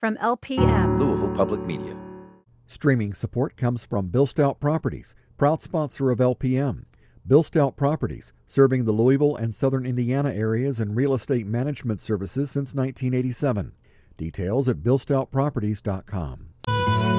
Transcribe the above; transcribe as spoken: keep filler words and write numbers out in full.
from L P M. Louisville Public Media. Streaming support comes from Bill Stout Properties, proud sponsor of L P M. Bill Stout Properties, serving the Louisville and southern Indiana areas in real estate management services since nineteen eighty-seven. Details at bill stout properties dot com.